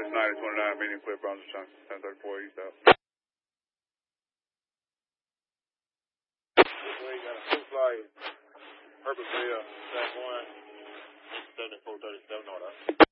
It's 9029, meeting Cliff Brownsville Junction, 1034 East out. This way, got a two flight, Purposeville, track 1, 7437 order.